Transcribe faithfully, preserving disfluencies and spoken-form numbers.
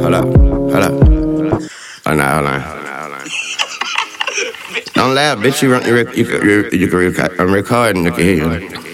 hold up, hold up. Hold on, hold on. Don't laugh, bitch. You, you, you, you, you can record. I'm recording. You can hear you.